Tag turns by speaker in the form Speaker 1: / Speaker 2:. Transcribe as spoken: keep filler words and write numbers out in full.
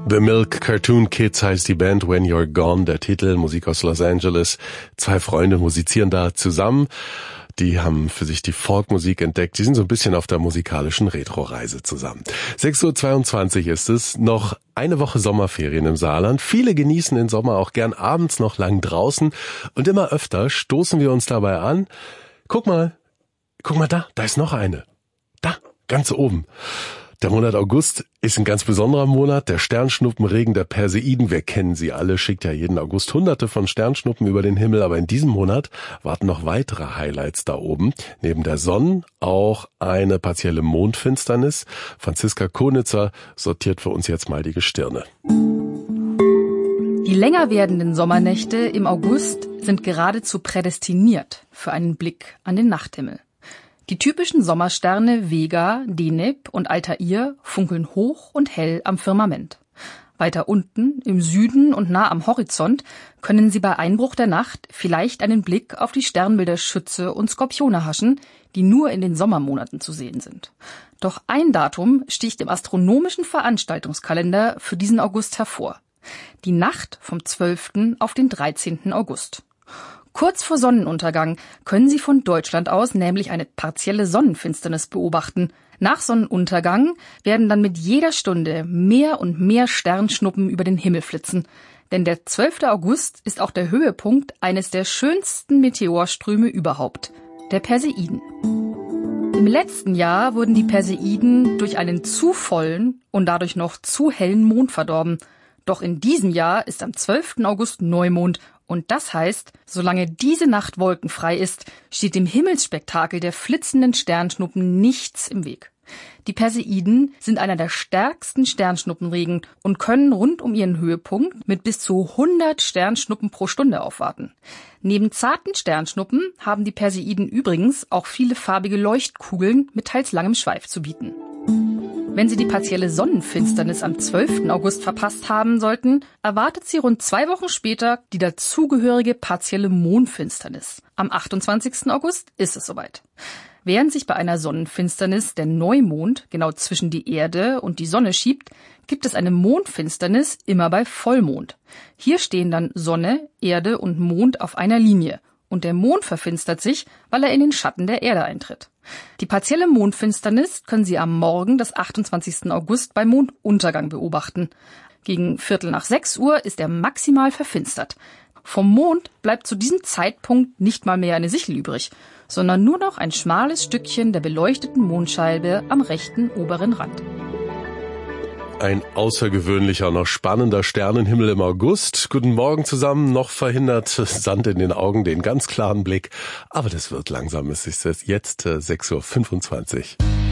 Speaker 1: The Milk Cartoon Kids heißt die Band, When You're Gone, der Titel, Musik aus Los Angeles. Zwei Freunde musizieren da zusammen. Die haben für sich die Folkmusik entdeckt. Die sind so ein bisschen auf der musikalischen Retro-Reise zusammen. sechs Uhr zweiundzwanzig ist es, noch eine Woche Sommerferien im Saarland. Viele genießen den Sommer auch gern abends noch lang draußen. Und immer öfter stoßen wir uns dabei an. Guck mal, guck mal da, da ist noch eine. Da, ganz oben. Der Monat August ist ein ganz besonderer Monat. Der Sternschnuppenregen der Perseiden, wir kennen sie alle, schickt ja jeden August hunderte von Sternschnuppen über den Himmel. Aber in diesem Monat warten noch weitere Highlights da oben. Neben der Sonne auch eine partielle Mondfinsternis. Franziska Konitzer sortiert für uns jetzt mal die Gestirne.
Speaker 2: Die länger werdenden Sommernächte im August sind geradezu prädestiniert für einen Blick an den Nachthimmel. Die typischen Sommersterne Vega, Deneb und Altair funkeln hoch und hell am Firmament. Weiter unten, im Süden und nah am Horizont, können Sie bei Einbruch der Nacht vielleicht einen Blick auf die Sternbilder Schütze und Skorpione haschen, die nur in den Sommermonaten zu sehen sind. Doch ein Datum sticht im astronomischen Veranstaltungskalender für diesen August hervor. Die Nacht vom zwölften auf den dreizehnten August. Kurz vor Sonnenuntergang können Sie von Deutschland aus nämlich eine partielle Sonnenfinsternis beobachten. Nach Sonnenuntergang werden dann mit jeder Stunde mehr und mehr Sternschnuppen über den Himmel flitzen. Denn der zwölfte August ist auch der Höhepunkt eines der schönsten Meteorströme überhaupt, der Perseiden. Im letzten Jahr wurden die Perseiden durch einen zu vollen und dadurch noch zu hellen Mond verdorben. Doch in diesem Jahr ist am zwölften August Neumond. Und das heißt, solange diese Nacht wolkenfrei ist, steht dem Himmelsspektakel der flitzenden Sternschnuppen nichts im Weg. Die Perseiden sind einer der stärksten Sternschnuppenregen und können rund um ihren Höhepunkt mit bis zu hundert Sternschnuppen pro Stunde aufwarten. Neben zarten Sternschnuppen haben die Perseiden übrigens auch viele farbige Leuchtkugeln mit teils langem Schweif zu bieten. Wenn Sie die partielle Sonnenfinsternis am zwölften August verpasst haben sollten, erwartet Sie rund zwei Wochen später die dazugehörige partielle Mondfinsternis. Am achtundzwanzigsten August ist es soweit. Während sich bei einer Sonnenfinsternis der Neumond genau zwischen die Erde und die Sonne schiebt, gibt es eine Mondfinsternis immer bei Vollmond. Hier stehen dann Sonne, Erde und Mond auf einer Linie. Und der Mond verfinstert sich, weil er in den Schatten der Erde eintritt. Die partielle Mondfinsternis können Sie am Morgen des achtundzwanzigsten August bei Monduntergang beobachten. Gegen Viertel nach sechs Uhr ist er maximal verfinstert. Vom Mond bleibt zu diesem Zeitpunkt nicht mal mehr eine Sichel übrig, sondern nur noch ein schmales Stückchen der beleuchteten Mondscheibe am rechten oberen Rand.
Speaker 1: Ein außergewöhnlicher, noch spannender Sternenhimmel im August. Guten Morgen zusammen. Noch verhindert Sand in den Augen den ganz klaren Blick. Aber das wird langsam. Es ist jetzt sechs Uhr fünfundzwanzig.